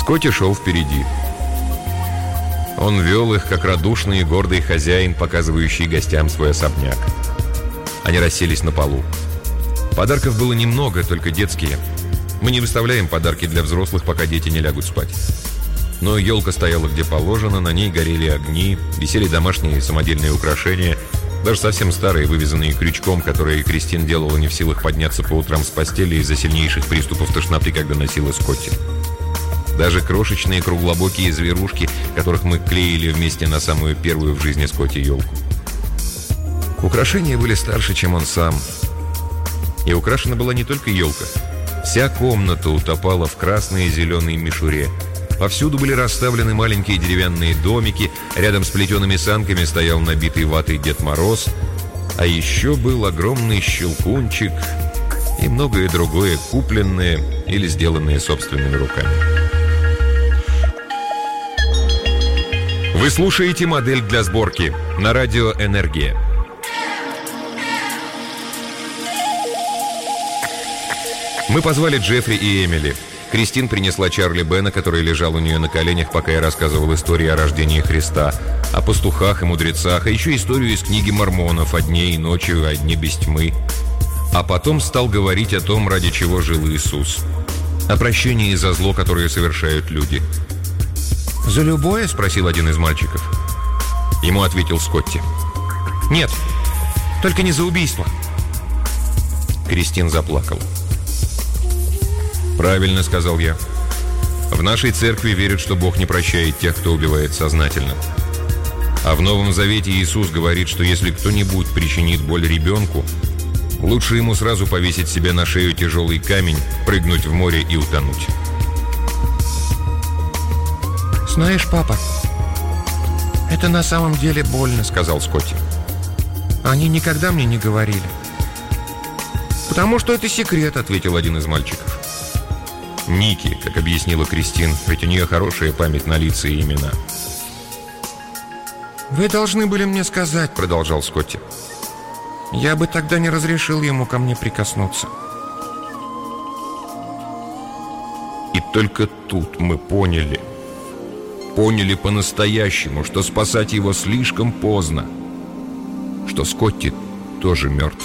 Скотти шел впереди. Он вел их, как радушный и гордый хозяин, показывающий гостям свой особняк. Они расселись на полу. Подарков было немного, только детские. Мы не выставляем подарки для взрослых, пока дети не лягут спать. Но елка стояла где положено, на ней горели огни, висели домашние самодельные украшения, даже совсем старые, вывязанные крючком, которые Кристин делала не в силах подняться по утрам с постели из-за сильнейших приступов тошноты, когда носила Скотти. Даже крошечные круглобокие зверушки, которых мы клеили вместе на самую первую в жизни Скотти елку. Украшения были старше, чем он сам. И украшена была не только елка. Вся комната утопала в красной и зеленой мишуре. Повсюду были расставлены маленькие деревянные домики, рядом с плетеными санками стоял набитый ватой Дед Мороз, а еще был огромный щелкунчик и многое другое, купленное или сделанное собственными руками. Вы слушаете «Модель для сборки» на радио «Энергия». Мы позвали Джеффри и Эмили. Кристин принесла Чарли Бена, который лежал у нее на коленях, пока я рассказывал историю о рождении Христа, о пастухах и мудрецах, а еще историю из книги Мормонов о дне и ночи, о дне без тьмы. А потом стал говорить о том, ради чего жил Иисус. О прощении за зло, которое совершают люди. «За любое?» – спросил один из мальчиков. Ему ответил Скотти. «Нет, только не за убийство». Кристин заплакала. «Правильно», — сказал я. «В нашей церкви верят, что Бог не прощает тех, кто убивает сознательно. А в Новом Завете Иисус говорит, что если кто-нибудь причинит боль ребенку, лучше ему сразу повесить себе на шею тяжелый камень, прыгнуть в море и утонуть». «Знаешь, папа, это на самом деле больно», — сказал Скотти. «Они никогда мне не говорили». «Потому что это секрет», — ответил один из мальчиков. «Ники», как объяснила Кристин, ведь у нее хорошая память на лица и имена. «Вы должны были мне сказать», — продолжал Скотти. «Я бы тогда не разрешил ему ко мне прикоснуться». И только тут мы поняли по-настоящему, что спасать его слишком поздно, что Скотти тоже мертв.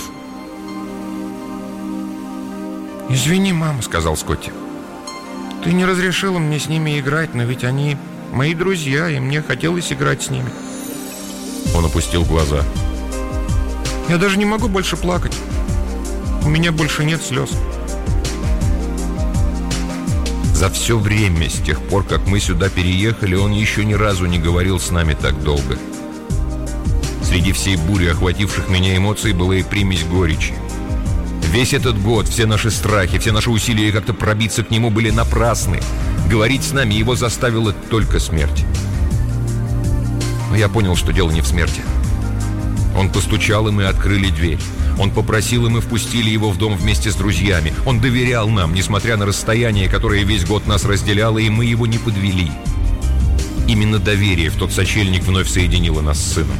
«Извини, мама», — сказал Скотти. «Ты не разрешила мне с ними играть, но ведь они мои друзья, и мне хотелось играть с ними». Он опустил глаза. «Я даже не могу больше плакать. У меня больше нет слез». За все время, с тех пор, как мы сюда переехали, он еще ни разу не говорил с нами так долго. Среди всей бури охвативших меня эмоций была и примесь горечи. Весь этот год, все наши страхи, все наши усилия как-то пробиться к нему были напрасны. Говорить с нами его заставила только смерть. Но я понял, что дело не в смерти. Он постучал, и мы открыли дверь. Он попросил, и мы впустили его в дом вместе с друзьями. Он доверял нам, несмотря на расстояние, которое весь год нас разделяло, и мы его не подвели. Именно доверие в тот сочельник вновь соединило нас с сыном.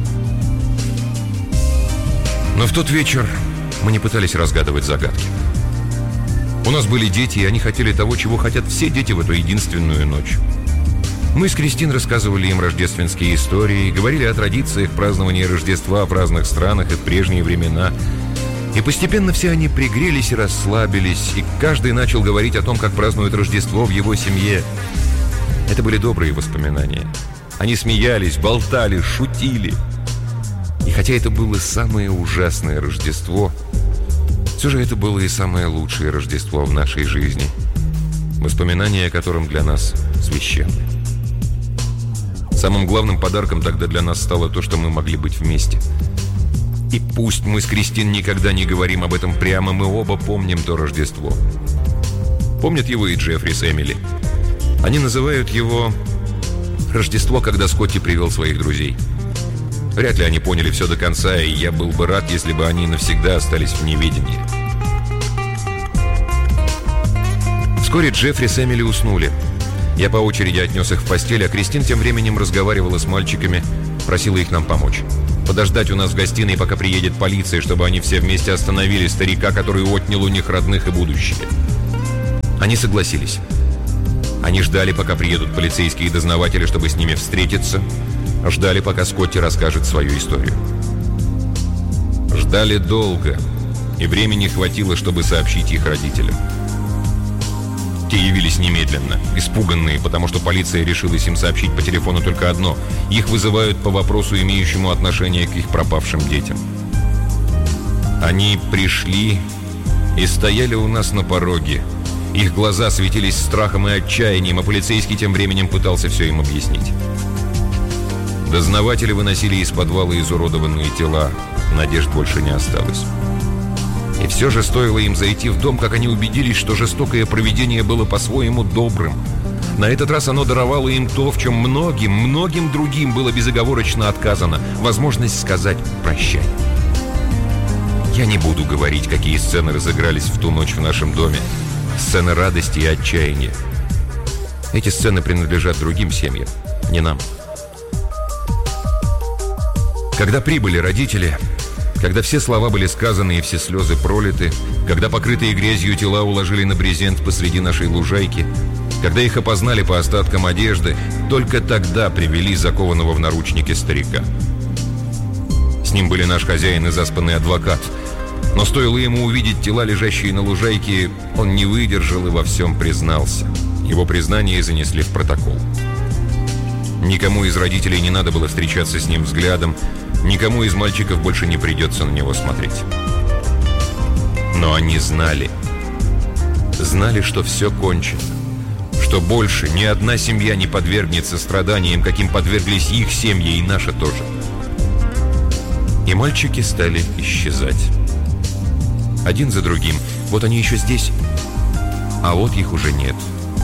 Но в тот вечер мы не пытались разгадывать загадки. У нас были дети, и они хотели того, чего хотят все дети в эту единственную ночь. Мы с Кристин рассказывали им рождественские истории, говорили о традициях празднования Рождества в разных странах и в прежние времена. И постепенно все они пригрелись и расслабились, и каждый начал говорить о том, как празднуют Рождество в его семье. Это были добрые воспоминания. Они смеялись, болтали, шутили. И хотя это было самое ужасное Рождество, все же это было и самое лучшее Рождество в нашей жизни, воспоминания о котором для нас священны. Самым главным подарком тогда для нас стало то, что мы могли быть вместе. И пусть мы с Кристин никогда не говорим об этом прямо, мы оба помним то Рождество. Помнят его и Джеффри с Эмили. Они называют его Рождество, когда Скотти привел своих друзей. Вряд ли они поняли все до конца, и я был бы рад, если бы они навсегда остались в неведении. Вскоре Джеффри с Эмили уснули. Я по очереди отнес их в постель, а Кристин тем временем разговаривала с мальчиками, просила их нам помочь. Подождать у нас в гостиной, пока приедет полиция, чтобы они все вместе остановили старика, который отнял у них родных и будущее. Они согласились. Они ждали, пока приедут полицейские дознаватели, чтобы с ними встретиться. Ждали, пока Скотти расскажет свою историю. Ждали долго, и времени хватило, чтобы сообщить их родителям. Те явились немедленно, испуганные, потому что полиция решилась им сообщить по телефону только одно: их вызывают по вопросу, имеющему отношение к их пропавшим детям. Они пришли и стояли у нас на пороге. Их глаза светились страхом и отчаянием, а полицейский тем временем пытался все им объяснить. Дознаватели выносили из подвала изуродованные тела. Надежд больше не осталось. И все же стоило им зайти в дом, как они убедились, что жестокое провидение было по-своему добрым. На этот раз оно даровало им то, в чем многим другим было безоговорочно отказано — возможность сказать «прощай». Я не буду говорить, какие сцены разыгрались в ту ночь в нашем доме. Сцены радости и отчаяния. Эти сцены принадлежат другим семьям, не нам. Когда прибыли родители, когда все слова были сказаны и все слезы пролиты, когда покрытые грязью тела уложили на брезент посреди нашей лужайки, когда их опознали по остаткам одежды, только тогда привели закованного в наручники старика. С ним были наш хозяин и заспанный адвокат. Но стоило ему увидеть тела, лежащие на лужайке, он не выдержал и во всем признался. Его признание занесли в протокол. Никому из родителей не надо было встречаться с ним взглядом, никому из мальчиков больше не придется на него смотреть. Но они знали, что все кончено, что больше ни одна семья не подвергнется страданиям, каким подверглись их семьи, и наша тоже. И мальчики стали исчезать. Один за другим. Вот они еще здесь, а вот их уже нет.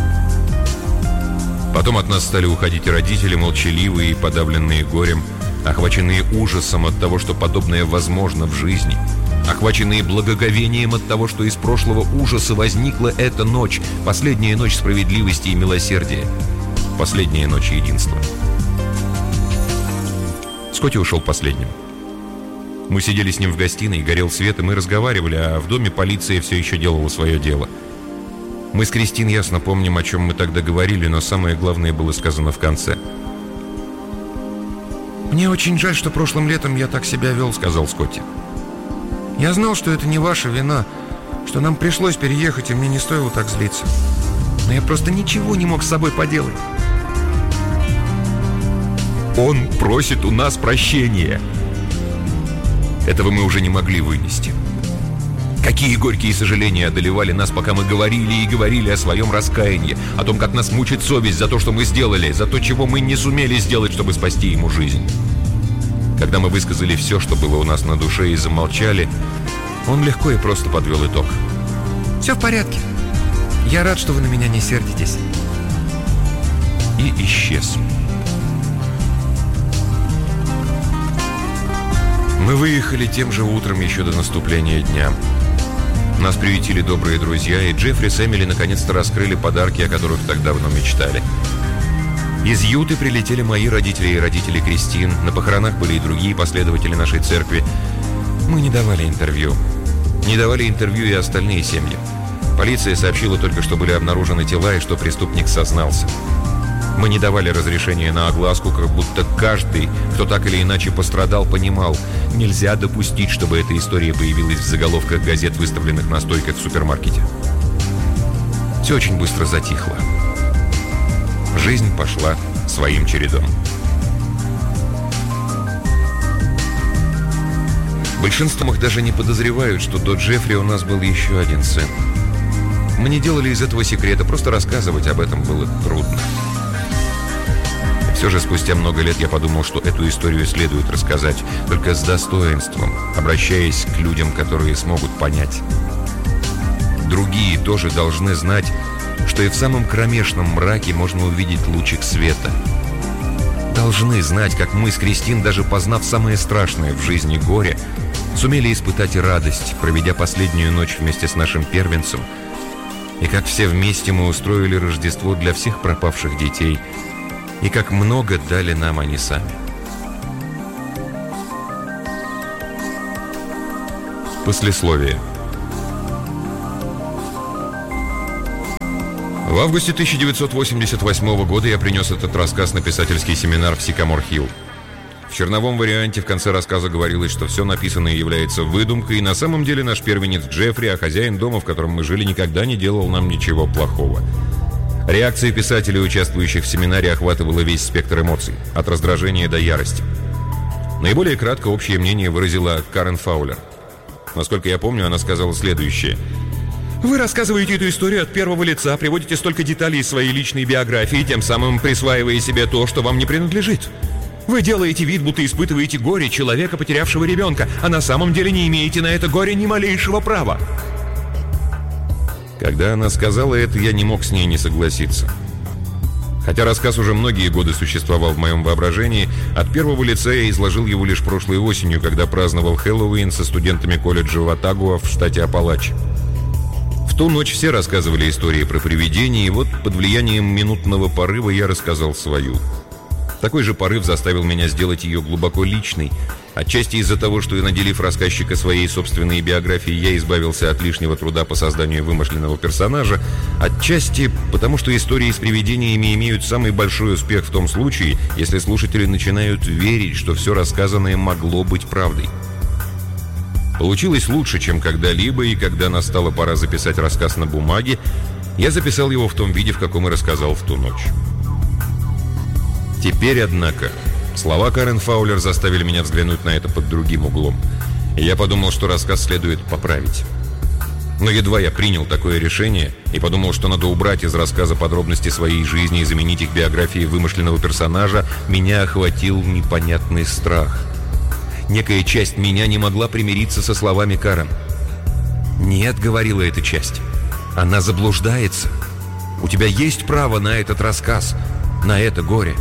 Потом от нас стали уходить родители, молчаливые и подавленные горем, охваченные ужасом от того, что подобное возможно в жизни, охваченные благоговением от того, что из прошлого ужаса возникла эта ночь, последняя ночь справедливости и милосердия, последняя ночь единства. Скотти ушел последним. Мы сидели с ним в гостиной, горел свет, и мы разговаривали, а в доме полиция все еще делала свое дело. Мы с Кристин ясно помним, о чем мы тогда говорили, но самое главное было сказано в конце. «Мне очень жаль, что прошлым летом я так себя вел», — сказал Скотти. «Я знал, что это не ваша вина, что нам пришлось переехать, и мне не стоило так злиться. Но я просто ничего не мог с собой поделать». «Он просит у нас прощения». Этого мы уже не могли вынести. Какие горькие сожаления одолевали нас, пока мы говорили и говорили о своем раскаянии, о том, как нас мучит совесть за то, что мы сделали, за то, чего мы не сумели сделать, чтобы спасти ему жизнь. Когда мы высказали все, что было у нас на душе, и замолчали, он легко и просто подвел итог. «Все в порядке. Я рад, что вы на меня не сердитесь». И исчез. Мы выехали тем же утром, еще до наступления дня. Нас приютили добрые друзья, и Джеффри с Эмили наконец-то раскрыли подарки, о которых так давно мечтали. Из Юты прилетели мои родители и родители Кристин. На похоронах были и другие последователи нашей церкви. Мы не давали интервью. Не давали интервью и остальные семьи. Полиция сообщила только, что были обнаружены тела и что преступник сознался. Мы не давали разрешения на огласку, как будто каждый, кто так или иначе пострадал, понимал, нельзя допустить, чтобы эта история появилась в заголовках газет, выставленных на стойках в супермаркете. Все очень быстро затихло. Жизнь пошла своим чередом. Большинство их даже не подозревают, что до Джеффри у нас был еще один сын. Мы не делали из этого секрета, просто рассказывать об этом было трудно. Все же спустя много лет я подумал, что эту историю следует рассказать, только с достоинством, обращаясь к людям, которые смогут понять. Другие тоже должны знать, что и в самом кромешном мраке можно увидеть лучик света. Должны знать, как мы с Кристин, даже познав самое страшное в жизни горе, сумели испытать радость, проведя последнюю ночь вместе с нашим первенцем, и как все вместе мы устроили Рождество для всех пропавших детей, и как много дали нам они сами. Послесловие. В августе 1988 года я принес этот рассказ на писательский семинар в Сикамор-Хилл. В черновом варианте в конце рассказа говорилось, что все написанное является выдумкой, и на самом деле наш первенец Джеффри, а хозяин дома, в котором мы жили, никогда не делал нам ничего плохого. Реакция писателей, участвующих в семинаре, охватывала весь спектр эмоций, от раздражения до ярости. Наиболее кратко общее мнение выразила Карен Фаулер. Насколько я помню, она сказала следующее. «Вы рассказываете эту историю от первого лица, приводите столько деталей из своей личной биографии, тем самым присваивая себе то, что вам не принадлежит. Вы делаете вид, будто испытываете горе человека, потерявшего ребенка, а на самом деле не имеете на это горе ни малейшего права». Когда она сказала это, я не мог с ней не согласиться. Хотя рассказ уже многие годы существовал в моем воображении, от первого лица я изложил его лишь прошлой осенью, когда праздновал Хэллоуин со студентами колледжа Ватагуа в штате Апалачи. В ту ночь все рассказывали истории про привидения, и вот под влиянием минутного порыва я рассказал свою. Такой же порыв заставил меня сделать ее глубоко личной, отчасти из-за того, что, наделив рассказчика своей собственной биографией, я избавился от лишнего труда по созданию вымышленного персонажа, отчасти потому, что истории с привидениями имеют самый большой успех в том случае, если слушатели начинают верить, что все рассказанное могло быть правдой. Получилось лучше, чем когда-либо, и когда настала пора записать рассказ на бумаге, я записал его в том виде, в каком и рассказал в ту ночь. Теперь, однако, слова Карен Фаулер заставили меня взглянуть на это под другим углом, и я подумал, что рассказ следует поправить. Но едва я принял такое решение и подумал, что надо убрать из рассказа подробности своей жизни и заменить их биографией вымышленного персонажа, меня охватил непонятный страх. Некая часть меня не могла примириться со словами Карен. «Нет», — говорила эта часть, — «она заблуждается. У тебя есть право на этот рассказ, на это горе».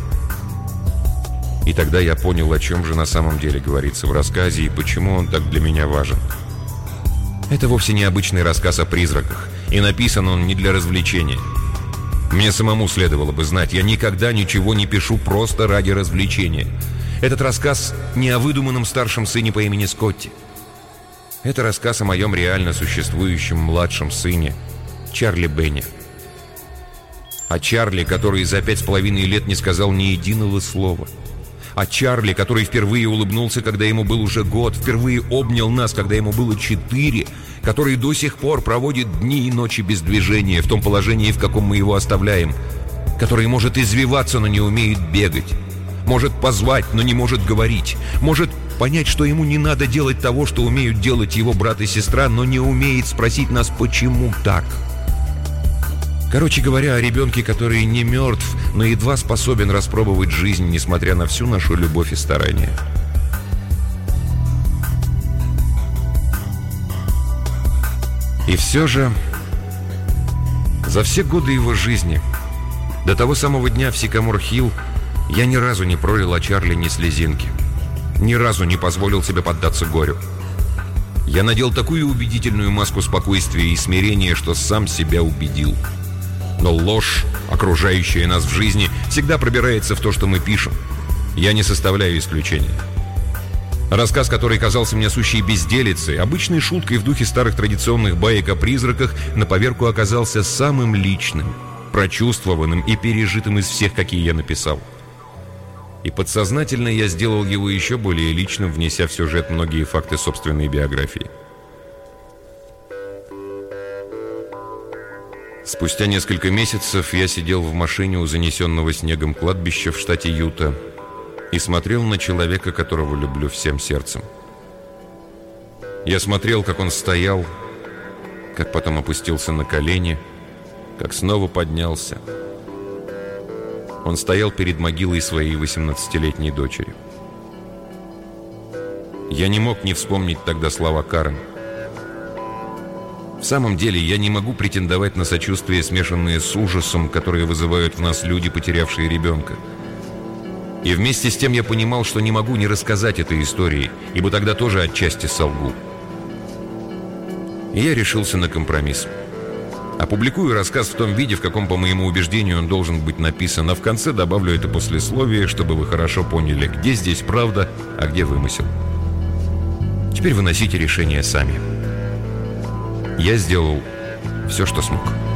И тогда я понял, о чем же на самом деле говорится в рассказе и почему он так для меня важен. Это вовсе не обычный рассказ о призраках, и написан он не для развлечения. Мне самому следовало бы знать, я никогда ничего не пишу просто ради развлечения. Этот рассказ не о выдуманном старшем сыне по имени Скотти. Это рассказ о моем реально существующем младшем сыне, Чарли Бенни. О Чарли, который за 5,5 лет не сказал ни единого слова. О Чарли, который впервые улыбнулся, когда ему был уже год, впервые обнял нас, когда ему было 4, который до сих пор проводит дни и ночи без движения, в том положении, в каком мы его оставляем, который может извиваться, но не умеет бегать, может позвать, но не может говорить, может понять, что ему не надо делать того, что умеют делать его брат и сестра, но не умеет спросить нас, почему так. Короче говоря, о ребенке, который не мертв, но едва способен распробовать жизнь, несмотря на всю нашу любовь и старания. И все же, за все годы его жизни, до того самого дня в Сикамор-Хилл, я ни разу не пролил о Чарли ни слезинки. Ни разу не позволил себе поддаться горю. Я надел такую убедительную маску спокойствия и смирения, что сам себя убедил. Но ложь, окружающая нас в жизни, всегда пробирается в то, что мы пишем. Я не составляю исключения. Рассказ, который казался мне сущей безделицей, обычной шуткой в духе старых традиционных баек о призраках, на поверку оказался самым личным, прочувствованным и пережитым из всех, какие я написал. И подсознательно я сделал его еще более личным, внеся в сюжет многие факты собственной биографии. Спустя несколько месяцев я сидел в машине у занесенного снегом кладбища в штате Юта и смотрел на человека, которого люблю всем сердцем. Я смотрел, как он стоял, как потом опустился на колени, как снова поднялся. Он стоял перед могилой своей 18-летней дочери. Я не мог не вспомнить тогда слова Карен. В самом деле, я не могу претендовать на сочувствие, смешанное с ужасом, которые вызывают в нас люди, потерявшие ребенка. И вместе с тем я понимал, что не могу не рассказать этой истории, ибо тогда тоже отчасти солгу. И я решился на компромисс. Опубликую рассказ в том виде, в каком, по моему убеждению, он должен быть написан, а в конце добавлю это послесловие, чтобы вы хорошо поняли, где здесь правда, а где вымысел. Теперь выносите решение сами. Я сделал все, что смог.